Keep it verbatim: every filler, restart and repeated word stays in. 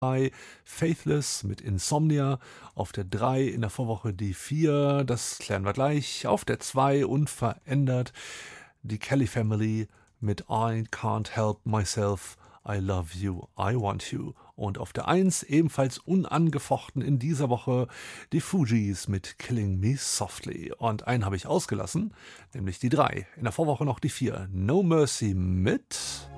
drei Faithless mit Insomnia, auf der drei in der Vorwoche die vier, das klären wir gleich, auf der zwei unverändert die Kelly Family mit I Can't Help Myself, I Love You, I Want You. Und auf der eins ebenfalls unangefochten in dieser Woche die Fugees mit Killing Me Softly. Und einen habe ich ausgelassen, nämlich die drei. In der Vorwoche noch die vier, No Mercy mit